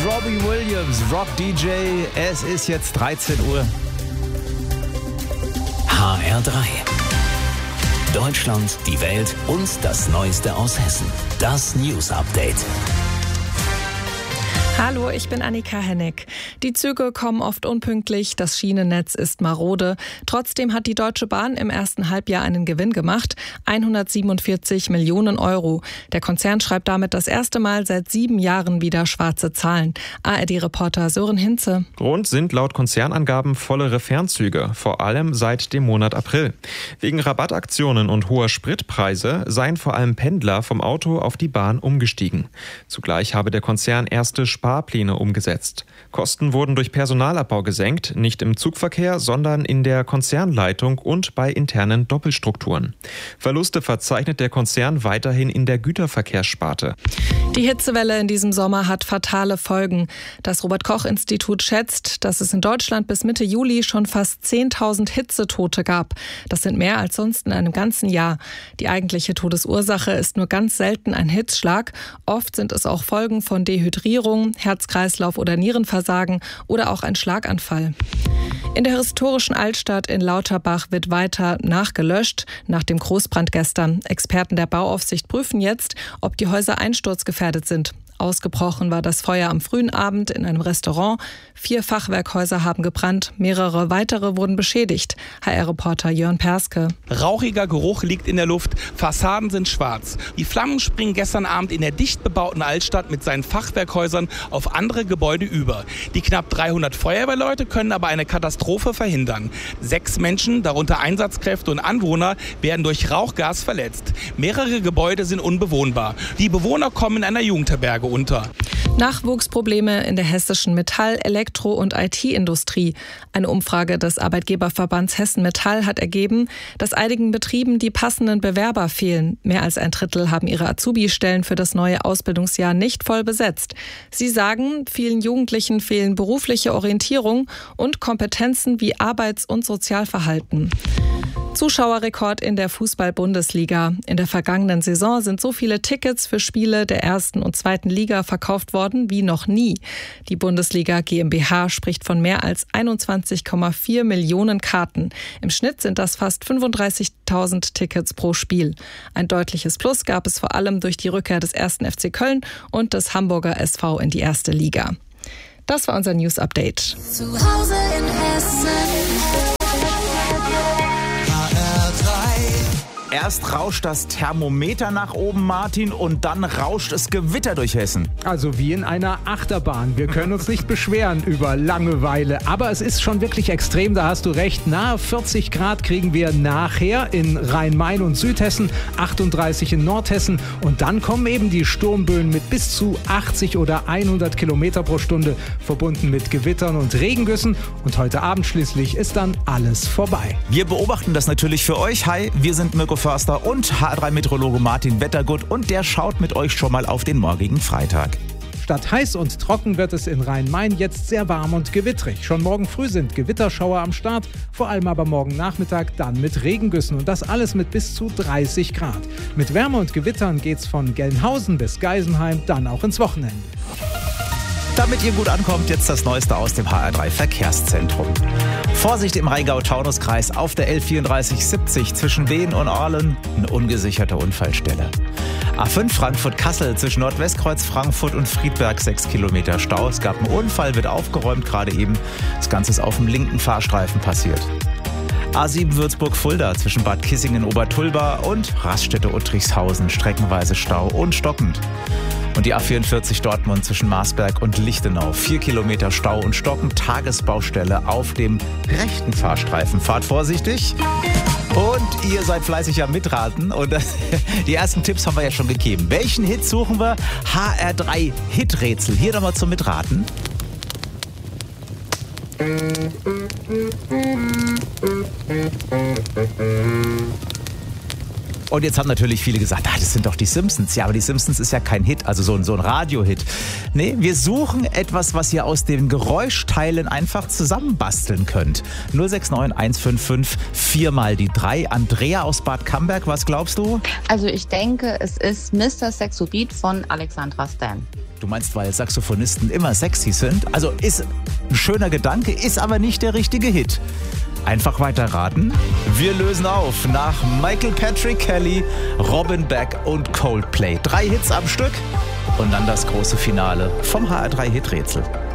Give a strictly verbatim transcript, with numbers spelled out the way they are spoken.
Robbie Williams, Rock D J. Es ist jetzt dreizehn Uhr. H R drei. Deutschland, die Welt und das Neueste aus Hessen. Das News Update. Hallo, ich bin Annika Hennig. Die Züge kommen oft unpünktlich, das Schienennetz ist marode. Trotzdem hat die Deutsche Bahn im ersten Halbjahr einen Gewinn gemacht, hundertsiebenundvierzig Millionen Euro. Der Konzern schreibt damit das erste Mal seit sieben Jahren wieder schwarze Zahlen. A R D-Reporter Sören Hinze. Grund sind laut Konzernangaben vollere Fernzüge, vor allem seit dem Monat April. Wegen Rabattaktionen und hoher Spritpreise seien vor allem Pendler vom Auto auf die Bahn umgestiegen. Zugleich habe der Konzern erste Sparpläne umgesetzt. Kosten wurden durch Personalabbau gesenkt, nicht im Zugverkehr, sondern in der Konzernleitung und bei internen Doppelstrukturen. Verluste verzeichnet der Konzern weiterhin in der Güterverkehrssparte. Die Hitzewelle in diesem Sommer hat fatale Folgen. Das Robert-Koch-Institut schätzt, dass es in Deutschland bis Mitte Juli schon fast zehntausend Hitzetote gab. Das sind mehr als sonst in einem ganzen Jahr. Die eigentliche Todesursache ist nur ganz selten ein Hitzschlag. Oft sind es auch Folgen von Dehydrierung, Herz-Kreislauf- oder Nierenversagen oder auch ein Schlaganfall. In der historischen Altstadt in Lauterbach wird weiter nachgelöscht nach dem Großbrand gestern. Experten der Bauaufsicht prüfen jetzt, ob die Häuser einsturzgefährdet sind. Ausgebrochen war das Feuer am frühen Abend in einem Restaurant. Vier Fachwerkhäuser haben gebrannt, mehrere weitere wurden beschädigt. H R-Reporter Jörn Perske. Rauchiger Geruch liegt in der Luft, Fassaden sind schwarz. Die Flammen springen gestern Abend in der dicht bebauten Altstadt mit seinen Fachwerkhäusern auf andere Gebäude über. Die knapp dreihundert Feuerwehrleute können aber eine Katastrophe verhindern. Sechs Menschen, darunter Einsatzkräfte und Anwohner, werden durch Rauchgas verletzt. Mehrere Gebäude sind unbewohnbar. Die Bewohner kommen in einer Jugendherberge unter. Nachwuchsprobleme in der hessischen Metall-, Elektro- und I T-Industrie. Eine Umfrage des Arbeitgeberverbands Hessen Metall hat ergeben, dass einigen Betrieben die passenden Bewerber fehlen. Mehr als ein Drittel haben ihre Azubi-Stellen für das neue Ausbildungsjahr nicht voll besetzt. Sie sagen, vielen Jugendlichen fehlen berufliche Orientierung und Kompetenzen wie Arbeits- und Sozialverhalten. Zuschauerrekord in der Fußball-Bundesliga. In der vergangenen Saison sind so viele Tickets für Spiele der ersten und zweiten Liga verkauft worden wie noch nie. Die Bundesliga GmbH spricht von mehr als einundzwanzig Komma vier Millionen Karten. Im Schnitt sind das fast fünfunddreißigtausend Tickets pro Spiel. Ein deutliches Plus gab es vor allem durch die Rückkehr des ersten F C Köln und des Hamburger S V in die erste Liga. Das war unser News Update. Zu Hause in Hessen. Erst rauscht das Thermometer nach oben, Martin, und dann rauscht es Gewitter durch Hessen. Also wie in einer Achterbahn. Wir können uns nicht beschweren über Langeweile, aber es ist schon wirklich extrem, da hast du recht. Nahe vierzig Grad kriegen wir nachher in Rhein-Main und Südhessen, achtunddreißig in Nordhessen und dann kommen eben die Sturmböen mit bis zu achtzig oder hundert Kilometer pro Stunde, verbunden mit Gewittern und Regengüssen, und heute Abend schließlich ist dann alles vorbei. Wir beobachten das natürlich für euch. Hi, wir sind Mirko Förster und H R drei Meteorologe Martin Wettergut, und der schaut mit euch schon mal auf den morgigen Freitag. Statt heiß und trocken wird es in Rhein-Main jetzt sehr warm und gewittrig. Schon morgen früh sind Gewitterschauer am Start, vor allem aber morgen Nachmittag dann mit Regengüssen, und das alles mit bis zu dreißig Grad. Mit Wärme und Gewittern geht's von Gelnhausen bis Geisenheim dann auch ins Wochenende. Damit ihr gut ankommt, jetzt das Neueste aus dem H R drei Verkehrszentrum. Vorsicht im Rheingau-Taunus-Kreis auf der L vierunddreißig siebzig zwischen Wehen und Aalen, eine ungesicherte Unfallstelle. A fünf Frankfurt-Kassel zwischen Nordwestkreuz Frankfurt und Friedberg sechs Kilometer Stau. Es gab einen Unfall, wird aufgeräumt gerade eben. Das Ganze ist auf dem linken Fahrstreifen passiert. A sieben Würzburg-Fulda zwischen Bad Kissingen-Obertulba und Raststätte-Uttrichshausen streckenweise Stau und stockend. Und die A vierundvierzig Dortmund zwischen Marsberg und Lichtenau. Vier Kilometer Stau und stockend, Tagesbaustelle auf dem rechten Fahrstreifen. Fahrt vorsichtig. Und ihr seid fleißig am Mitraten. Und das, die ersten Tipps haben wir ja schon gegeben. Welchen Hit suchen wir? H R drei Hiträtsel. Hier nochmal zum Mitraten. Und jetzt haben natürlich viele gesagt, ah, das sind doch die Simpsons. Ja, aber die Simpsons ist ja kein Hit, also so ein, so ein Radio-Hit. Nee, wir suchen etwas, was ihr aus den Geräuschteilen einfach zusammenbasteln könnt. null sechs neun eins fünf fünf vier mal die drei. Andrea aus Bad Camberg, was glaubst du? Also ich denke, es ist Mister Saxobeat von Alexandra Stan. Du meinst, weil Saxophonisten immer sexy sind? Also ist ein schöner Gedanke, ist aber nicht der richtige Hit. Einfach weiter raten. Wir lösen auf nach Michael Patrick Kelly, Robin Beck und Coldplay. Drei Hits am Stück und dann das große Finale vom H R drei Hiträtsel.